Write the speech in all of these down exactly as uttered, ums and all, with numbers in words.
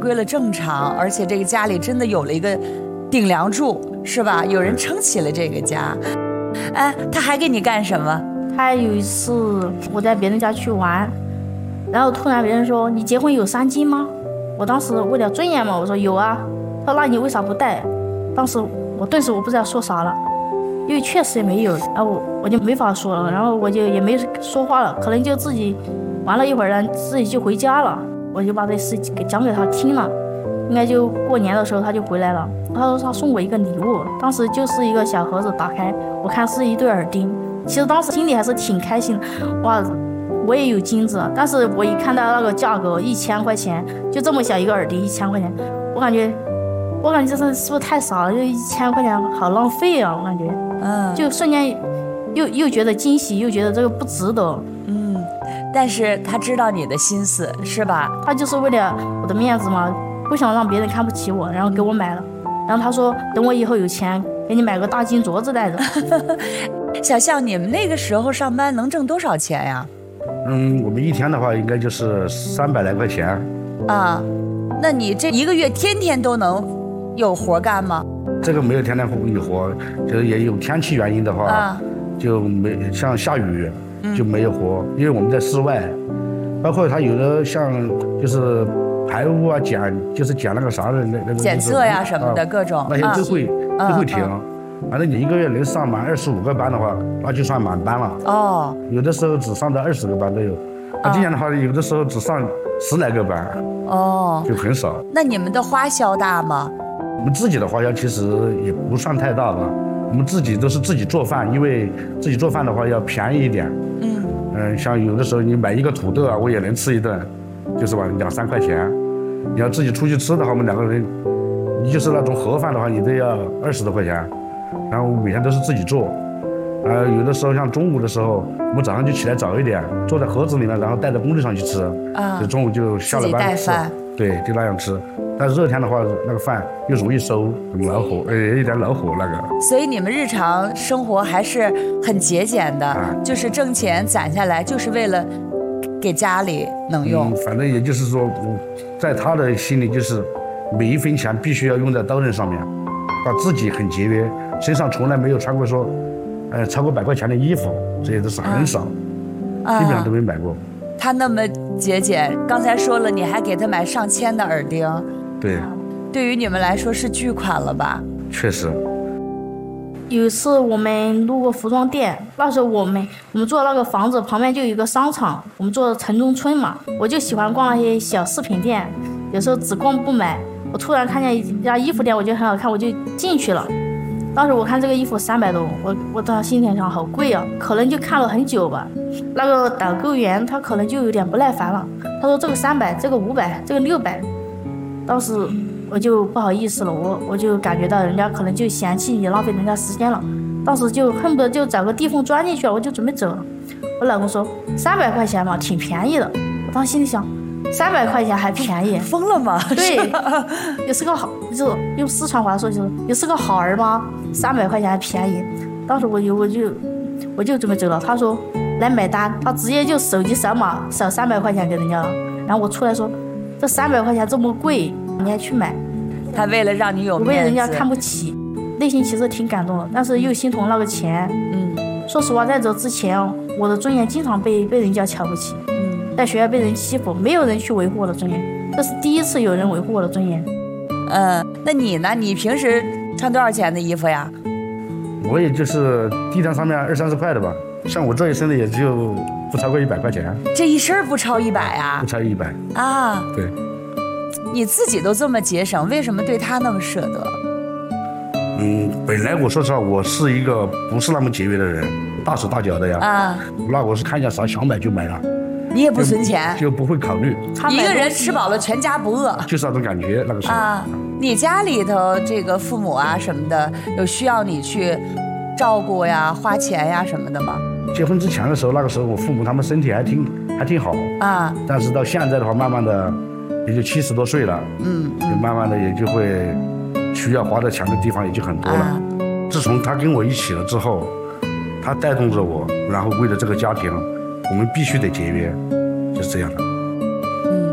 归了正常，而且这个家里真的有了一个顶梁柱，是吧？有人撑起了这个家。哎，他还给你干什么？ 他有一次我在别人家去玩，然后突然别人说你结婚有三金吗？我当时为了尊严嘛，我说有啊。他说那你为啥不带？当时我顿时我不知道说啥了，因为确实也没有，然后我我就没法说了，然后我就也没说话了，可能就自己玩了一会儿，然后自己就回家了。我就把这事给讲给他听了，应该就过年的时候他就回来了。他说他送我一个礼物，当时就是一个小盒子，打开我看是一对耳钉。其实当时心里还是挺开心的，哇，我也有金子。但是我一看到那个价格一千块钱，就这么小一个耳钉一千块钱，我感觉我感觉这是不是太少了？就一千块钱好浪费啊！我感觉，嗯，就瞬间又又觉得惊喜，又觉得这个不值得。 嗯，但是他知道你的心思是吧？ 他就是为了我的面子嘛，不想让别人看不起我，然后给我买了。然后他说等我以后有钱给你买个大金镯子戴着。 小象，你们那个时候上班能挣多少钱呀？ 嗯，我们一天的话应该就是三百来块钱。 啊，那你这一个月天天都能有活干吗？ 这个没有天天有活，就是也有天气原因的话，啊、就没像下雨就没有活，嗯、因为我们在室外，包括他有的像就是排污啊检，就是检那个啥的那那个检测呀什么的、啊、各种那些都会、啊、都会停。啊反正你一个月能上满二十五个班的话，那就算满班了。哦，有的时候只上到二十个班都有。那今年的话，有的时候只上十来个班。哦，就很少。 那你们的花销大吗？ 我们自己的花销其实也不算太大吧。我们自己都是自己做饭，因为自己做饭的话要便宜一点。嗯嗯，像有的时候你买一个土豆啊，我也能吃一顿，就是吧，两三块钱。你要自己出去吃的话，我们两个人，你就是那种盒饭的话，你都要二十多块钱。然后每天都是自己做，呃，有的时候像中午的时候，我们早上就起来早一点，做在盒子里面，然后带到工地上去吃，啊，就中午就下了班吃，对，就那样吃。但热天的话，那个饭又容易馊，很恼火，呃，有点恼火那个。 所以你们日常生活还是很节俭的，啊、就是挣钱攒下来，就是为了给家里能用。 嗯、反正也就是说，我在他的心里，就是每一分钱必须要用在刀刃上面。把自己很节约，身上从来没有穿过说，呃，超过百块钱的衣服，这些都是很少，啊、基本上都没买过。 他那么节俭，刚才说了，你还给他买上千的耳钉， 对， 对于你们来说是巨款了吧？ 确实。 有一次我们路过服装店，那时候我们我们住的那个房子旁边就有一个商场，我们住的城中村嘛，我就喜欢逛那些小饰品店，有时候只逛不买。我突然看见一家衣服店，我觉得很好看，我就进去了。当时我看这个衣服三百多，我我到心里想好贵啊，可能就看了很久吧。那个导购员他可能就有点不耐烦了，他说这个三百，这个五百，这个六百。当时我就不好意思了，我我就感觉到人家可能就嫌弃你浪费人家时间了，当时就恨不得就找个地缝钻进去了，我就准备走了。我老公说三百块钱嘛，挺便宜的。我当时心里想。三百块钱还便宜， 疯了吗？ 对，也是个好，就用四川话说就是也是个好儿吗？三百块钱还便宜，当时我就我就我就准备走了。他说来买单，他直接就手机扫码扫三百块钱给人家了。然后我出来说，这三百块钱这么贵，你还去买？ 他为了让你有面子， 我被人家看不起，内心其实挺感动的，但是又心疼那个钱。嗯，说实话，在走之前，我的尊严经常被被人家瞧不起。在学校被人欺负，没有人去维护我的尊严，这是第一次有人维护我的尊严。 嗯，那你呢？你平时穿多少钱的衣服呀？ 我也就是地摊上面二三十块的吧，像我这一身的也就不超过一百块钱。 这一身不超一百啊？ 不超一百啊？ 对。 你自己都这么节省，为什么对他那么舍得？ 嗯，本来我说实话，我是一个不是那么节约的人，大手大脚的呀。啊。那我是看见啥想买就买了。 你也不存钱， 就不会考虑。 一个人吃饱了，全家不饿， 就是那种感觉。那个时候啊， 你家里头这个父母啊什么的，有需要你去照顾呀、花钱呀什么的吗？ 结婚之前的时候，那个时候我父母他们身体还挺还挺好啊，但是到现在的话，慢慢的也就七十多岁了，嗯，就慢慢的也就会需要花的钱的地方也就很多了。啊、自从他跟我一起了之后，他带动着我，然后为了这个家庭。我们必须得节约，就是这样的。 嗯，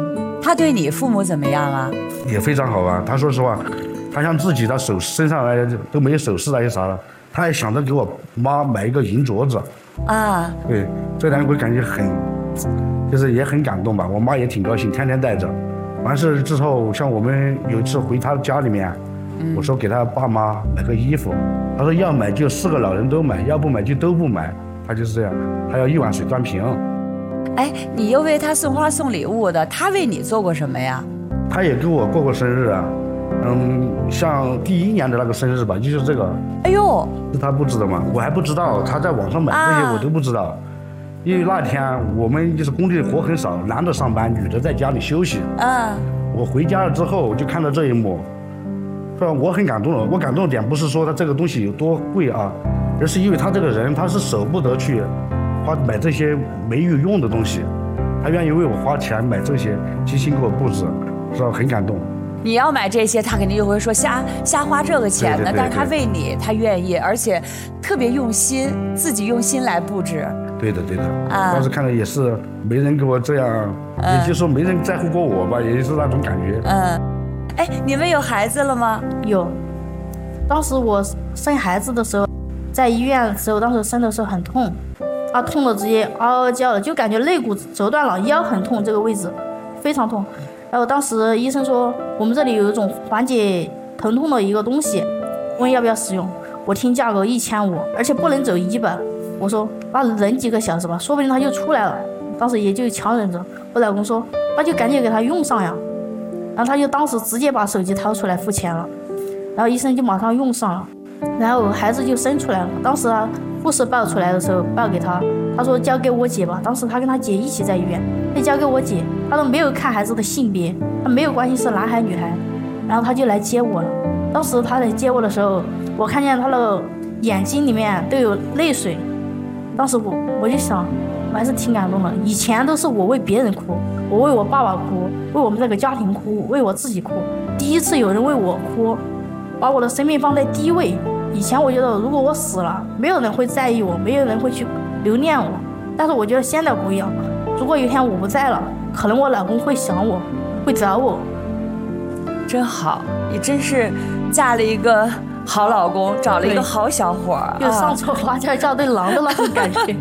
他对你父母怎么样啊？ 也非常好啊。他说实话，他像自己的手身上来都没有首饰那些啥了，他还想着给我妈买一个银镯子。 啊， 对，这让我感觉很，就是也很感动吧。我妈也挺高兴，天天带着。完事之后，像我们有一次回他家里面，我说给他爸妈买个衣服，他说要买就四个老人都买，要不买就都不买。他就是这样，他要一碗水端平。 哎，你又为他送花送礼物的，他为你做过什么呀？ 他也给我过过生日啊，嗯，像第一年的那个生日吧，就是这个。 哎呦， 是他布置的吗？我还不知道，他在网上买这些我都不知道。啊，因为那天我们就是工地活很少，男的上班，女的在家里休息。 嗯， 我回家了之后，我就看到这一幕，是吧？我很感动了。我感动的点不是说他这个东西有多贵啊，而是因为他这个人他是舍不得去花买这些没有用的东西，他愿意为我花钱买这些，精心给我布置，是吧？很感动。 你要买这些，他肯定就会说瞎瞎花这个钱呢。但是他为你，他愿意，而且特别用心，自己用心来布置。 对的，对的。啊，当时看到也是没人给我这样，嗯，也就是说没人在乎过我吧，也是那种感觉。 嗯，哎，你们有孩子了吗？ 有。当时我生孩子的时候，在医院的时候，当时生的时候很痛，啊，痛的直接嗷嗷叫了，就感觉肋骨折断了，腰很痛，这个位置非常痛。然后当时医生说我们这里有一种缓解疼痛的一个东西，问要不要使用。我听价格一千五，而且不能走医保。我说那忍几个小时吧，说不定他就出来了。当时也就强忍着。我老公说那就赶紧给他用上呀。然后他就当时直接把手机掏出来付钱了，然后医生就马上用上了，然后孩子就生出来了。当时啊，护士抱出来的时候抱给他，他说交给我姐吧。当时他跟他姐一起在医院，就交给我姐。他都没有看孩子的性别，他没有关心是男孩女孩。然后他就来接我了。当时他来接我的时候，我看见他的眼睛里面都有泪水。当时我我就想，我还是挺感动的。以前都是我为别人哭，我为我爸爸哭，为我们这个家庭哭，为我自己哭。第一次有人为我哭，把我的生命放在第一位。以前我觉得如果我死了，没有人会在意我，没有人会去留恋我。但是我觉得现在不一样，如果有一天我不在了，可能我老公会想我，会找我。 真好，你真是嫁了一个好老公，找了一个好小伙儿， 就上错花轿嫁对郎的那种感觉。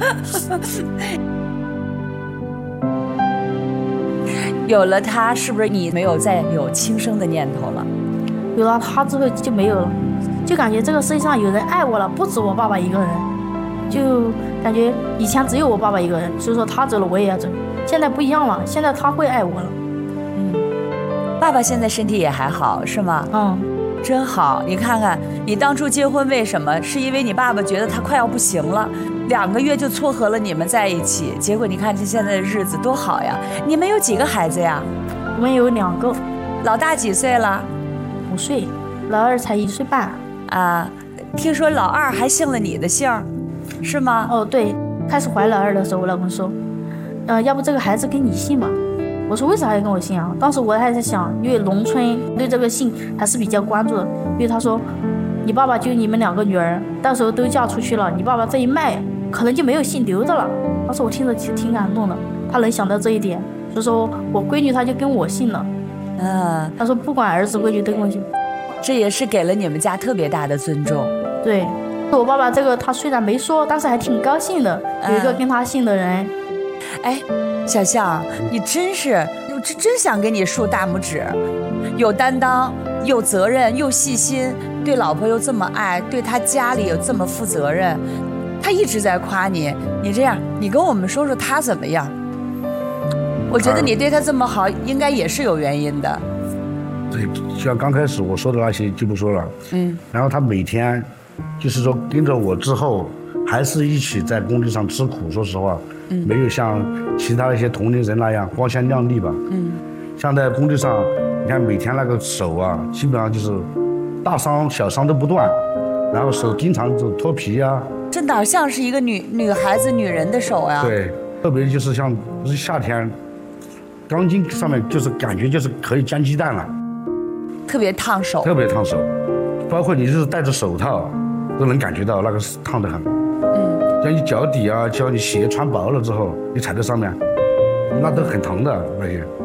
有了他，是不是你没有再有轻生的念头了？ 有了他之后就没有了，就感觉这个世界上有人爱我了，不止我爸爸一个人。就感觉以前只有我爸爸一个人，所以说他走了我也要走。现在不一样了，现在他会爱我了。 嗯，爸爸现在身体也还好是吗？ 嗯， 真好。你看看你当初结婚为什么？是因为你爸爸觉得他快要不行了，两个月就撮合了你们在一起。结果你看这现在的日子多好呀。你们有几个孩子呀？ 我们有两个。 老大几岁了？ 五岁。老二才一岁半。 啊，听说老二还姓了你的姓，是吗？ 哦，对。开始怀老二的时候，我老公说呃，要不这个孩子跟你姓吧。我说为啥要跟我姓啊？当时我还在想，因为农村对这个姓还是比较关注的。因为他说你爸爸就你们两个女儿，到时候都嫁出去了，你爸爸这一卖可能就没有姓留着了。当时我听着挺挺感动的，他能想到这一点，所以说我闺女她就跟我姓了。 嗯， 他说不管儿子闺女都跟我姓， 这也是给了你们家特别大的尊重。 对，我爸爸这个他虽然没说，但是还挺高兴的，有一个跟他姓的人。 哎，小象，你真是，我真真想给你竖大拇指，有担当，有责任，又细心，对老婆又这么爱，对他家里又这么负责任。他一直在夸你，你这样，你跟我们说说他怎么样？我觉得你对他这么好，应该也是有原因的。 对，像刚开始我说的那些就不说了。 嗯。 然后他每天，就是说跟着我之后，还是一起在工地上吃苦。说实话。嗯，没有像其他一些同龄人那样光鲜亮丽吧。 嗯， 像在工地上，你看每天那个手啊，基本上就是大伤小伤都不断，然后手经常就脱皮啊。 这哪像是一个女女孩子、女人的手呀？ 对，特别就是像就是夏天，钢筋上面就是感觉就是可以煎鸡蛋了， 特别烫手， 特别烫手，包括你就是戴着手套，都能感觉到那个是烫得很。像你脚底啊，叫你鞋穿薄了之后，你踩在上面，那都很疼的那些。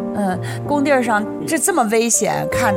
嗯，工地上这这么危险，看